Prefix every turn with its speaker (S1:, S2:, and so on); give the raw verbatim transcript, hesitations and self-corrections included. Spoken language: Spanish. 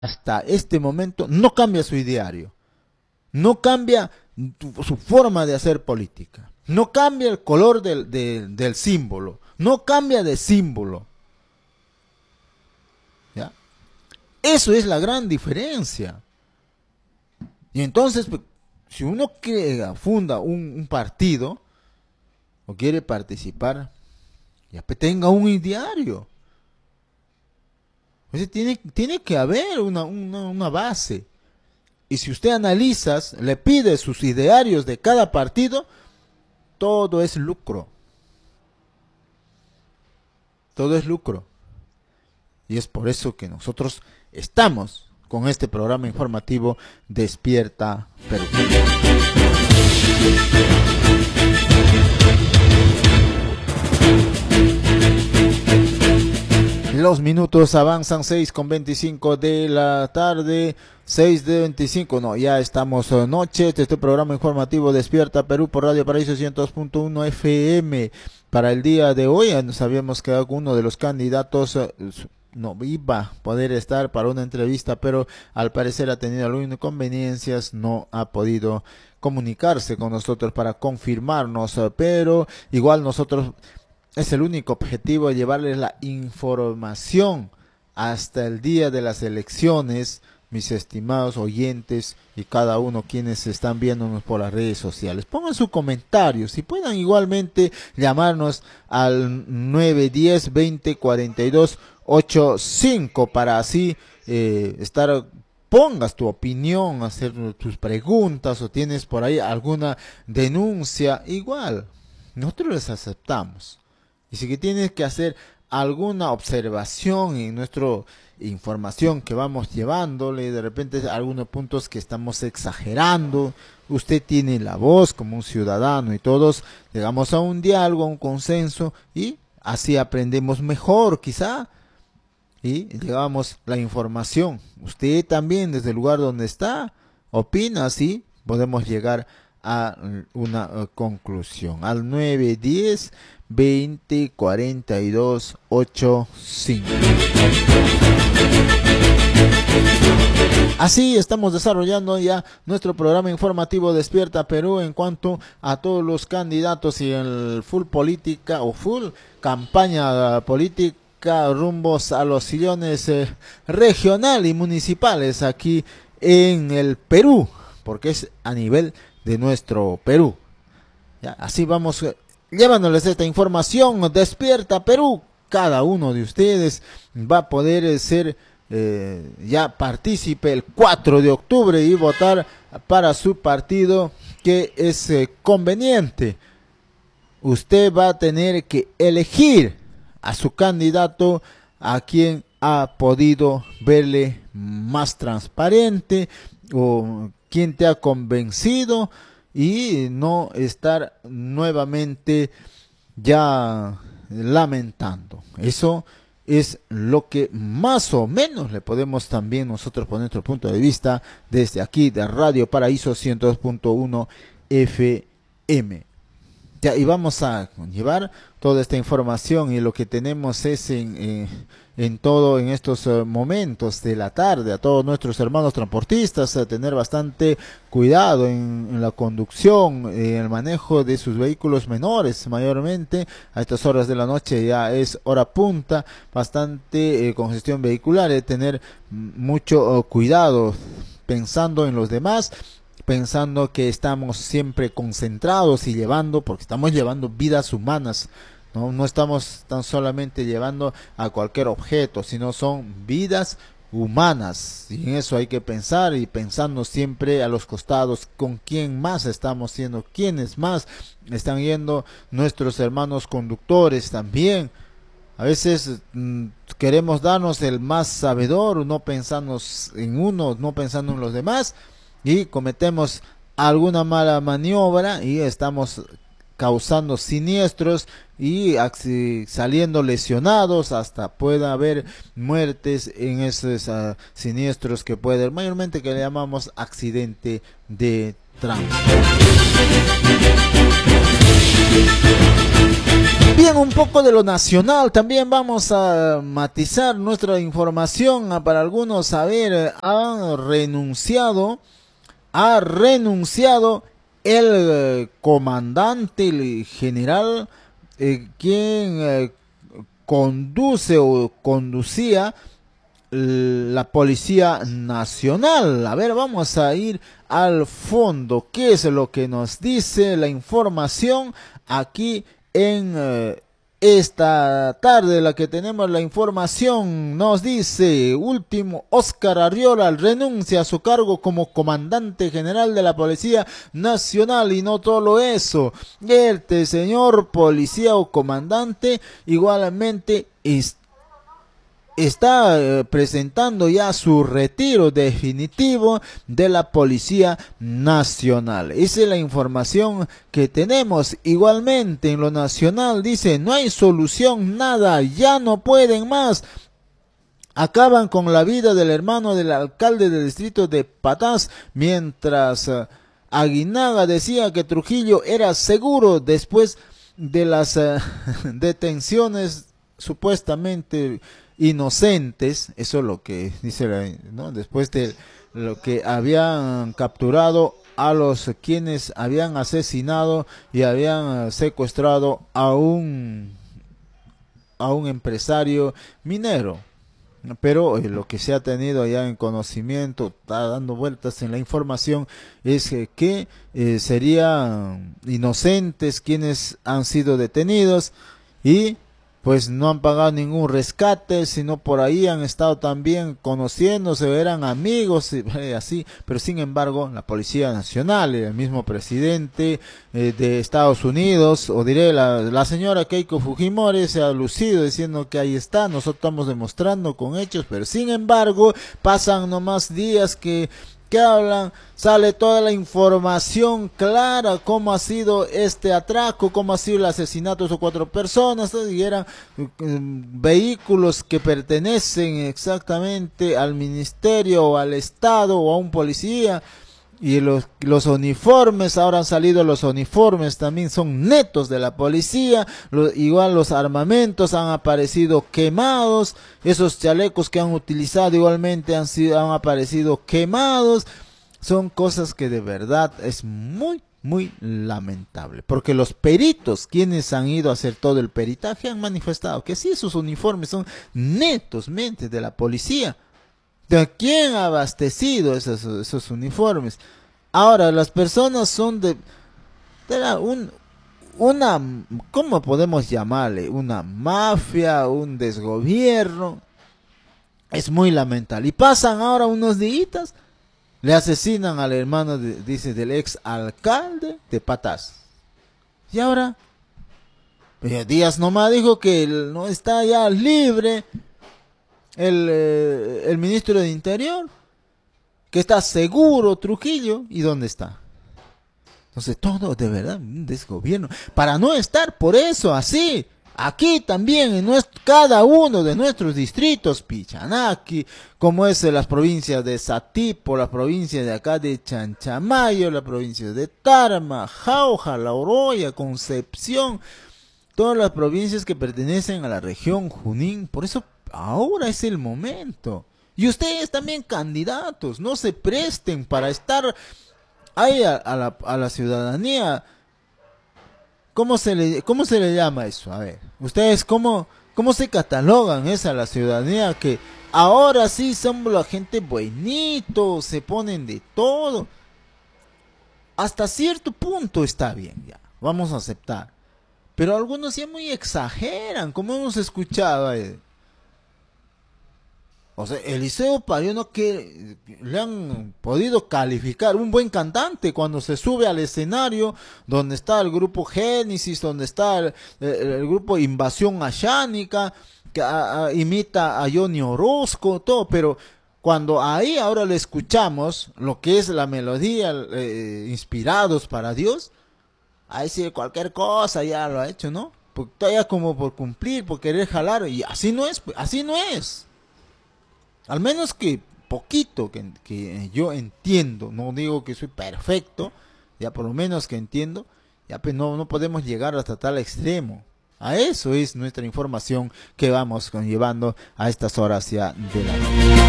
S1: hasta este momento no cambia su ideario, no cambia su forma de hacer política, no cambia el color del, del, del símbolo, no cambia de símbolo. ¿Ya? Eso es la gran diferencia. Y entonces, si uno crea, funda un, un partido o quiere participar, ya tenga un ideario. Entonces, tiene, tiene que haber una, una, una base. Y si usted analiza, le pide sus idearios de cada partido, todo es lucro. Todo es lucro. Y es por eso que nosotros estamos con este programa informativo Despierta Perú. Los minutos avanzan, seis con veinticinco de la tarde, seis de veinticinco, no, ya estamos noche. Este programa informativo Despierta Perú por Radio Paraíso ciento dos punto uno F M. Para el día de hoy sabíamos que alguno de los candidatos no iba a poder estar para una entrevista, pero al parecer ha tenido algunas inconveniencias, no ha podido comunicarse con nosotros para confirmarnos, pero igual nosotros es el único objetivo de llevarles la información hasta el día de las elecciones, mis estimados oyentes y cada uno quienes están viéndonos por las redes sociales. Pongan sus comentarios y puedan igualmente llamarnos al nueve uno cero, veinte, cuarenta y dos, ochenta y cinco para así eh, estar, pongas tu opinión, hacer tus preguntas o tienes por ahí alguna denuncia, igual, nosotros les aceptamos. Y si que tienes que hacer alguna observación en nuestra información que vamos llevándole, de repente algunos puntos que estamos exagerando, usted tiene la voz como un ciudadano y todos llegamos a un diálogo, a un consenso y así aprendemos mejor quizá y llevamos la información. Usted también desde el lugar donde está opina, así podemos llegar a una uh, conclusión. Al nueve diez, veinte, cuarenta y dos, ochenta y cinco. Así estamos desarrollando ya nuestro programa informativo Despierta Perú en cuanto a todos los candidatos y el full política o full campaña política rumbos a los sillones eh, regional y municipales aquí en el Perú, porque es a nivel de nuestro Perú. Ya, así vamos eh, llevándoles esta información. Despierta Perú. Cada uno de ustedes va a poder eh, ser eh, ya partícipe el cuatro de octubre y votar para su partido que es eh, conveniente. Usted va a tener que elegir a su candidato, a quien ha podido verle más transparente o quien te ha convencido y no estar nuevamente ya lamentando. Eso es lo que más o menos le podemos también nosotros poner nuestro punto de vista desde aquí de Radio Paraíso ciento dos punto uno F M. Ya, y vamos a llevar toda esta información y lo que tenemos es en, eh, en todo en estos uh, momentos de la tarde a todos nuestros hermanos transportistas a tener bastante cuidado en, en la conducción, en el manejo de sus vehículos menores, mayormente a estas horas de la noche ya es hora punta, bastante eh, congestión vehicular, eh, tener mucho uh, cuidado pensando en los demás, pensando que estamos siempre concentrados y llevando, porque estamos llevando vidas humanas, no, no estamos tan solamente llevando a cualquier objeto, sino son vidas humanas, y en eso hay que pensar y pensando siempre a los costados con quién más estamos siendo, quiénes más están yendo, nuestros hermanos conductores también. A veces mmm, queremos darnos el más sabedor, no pensamos en uno, no pensando en los demás, y cometemos alguna mala maniobra y estamos causando siniestros y saliendo lesionados, hasta puede haber muertes en esos uh, siniestros que puede, mayormente que le llamamos accidente de tránsito. Bien, un poco de lo nacional, también vamos a matizar nuestra información. Para algunos saber, ha renunciado, ha renunciado el eh, comandante, el general, eh, quien eh, conduce o conducía la Policía Nacional. A ver, vamos a ir al fondo. ¿Qué es lo que nos dice la información aquí en eh, esta tarde? La que tenemos la información nos dice: último, Óscar Arriola renuncia a su cargo como comandante general de la Policía Nacional. Y no solo eso, este señor policía o comandante igualmente está está eh, presentando ya su retiro definitivo de la Policía Nacional. Esa es la información que tenemos. Igualmente en lo nacional dice: no hay solución, nada, ya no pueden más. Acaban con la vida del hermano del alcalde del distrito de Patás, mientras uh, Aguinaga decía que Trujillo era seguro después de las uh, detenciones supuestamente inocentes. Eso es lo que dice la, ¿no? Después de lo que habían capturado a los quienes habían asesinado y habían secuestrado a un a un empresario minero. Pero eh, lo que se ha tenido ya en conocimiento, está dando vueltas en la información, es eh, que eh, serían inocentes quienes han sido detenidos y pues no han pagado ningún rescate, sino por ahí han estado también conociéndose, eran amigos, y así, pero sin embargo la Policía Nacional, el mismo presidente eh, de Estados Unidos, o diré la, la señora Keiko Fujimori, se ha lucido diciendo que ahí está, nosotros estamos demostrando con hechos, pero sin embargo pasan nomás días que que hablan, sale toda la información clara, cómo ha sido este atraco, cómo ha sido el asesinato de cuatro personas, y eran eh, vehículos que pertenecen exactamente al ministerio o al Estado o a un policía. Y los, los uniformes, ahora han salido los uniformes, también son netos de la policía. Lo, igual los armamentos han aparecido quemados. Esos chalecos que han utilizado igualmente han, sido, han aparecido quemados. Son cosas que de verdad es muy, muy lamentable. Porque los peritos, quienes han ido a hacer todo el peritaje, han manifestado que sí, esos uniformes son netosmente de la policía. ¿De quién ha abastecido esos, esos uniformes? Ahora, las personas son de, de la, un, una, ¿cómo podemos llamarle? Una mafia, un desgobierno. Es muy lamentable. Y pasan ahora unos días, le asesinan al hermano, de, dice, del ex alcalde de Patás. Y ahora, Díaz nomás dijo que él no está ya libre. El, eh, el ministro de Interior, que está seguro Trujillo, ¿y dónde está? Entonces todo de verdad un desgobierno, para no estar por eso así, aquí también en nuestro, cada uno de nuestros distritos, Pichanaki, como es en las provincias de Satipo, la provincia de acá de Chanchamayo, la provincia de Tarma, Jauja, La Oroya, Concepción, todas las provincias que pertenecen a la región Junín. Por eso ahora es el momento. Y ustedes también, candidatos, no se presten para estar ahí a, a, la, a la ciudadanía. ¿Cómo se le, cómo se le llama eso? A ver, ustedes cómo, cómo se catalogan esa la ciudadanía que ahora sí son la gente buenito, se ponen de todo. Hasta cierto punto está bien, ya, vamos a aceptar. Pero algunos ya muy exageran, como hemos escuchado. Eh. O sea, Eliseo Pariano, que le han podido calificar un buen cantante cuando se sube al escenario, donde está el grupo Génesis, donde está el, el, el grupo Invasión Ashánica, que a, a, imita a Johnny Orozco, todo, pero cuando ahí ahora le escuchamos lo que es la melodía, eh, inspirados para Dios, ahí sí cualquier cosa ya lo ha hecho, ¿no? Porque todavía como por cumplir, por querer jalar, y así no es, así no es. Al menos que poquito que, que yo entiendo, no digo que soy perfecto, ya por lo menos que entiendo, Ya pues no, no podemos llegar hasta tal extremo. A eso es nuestra información que vamos conllevando a estas horas ya de la noche.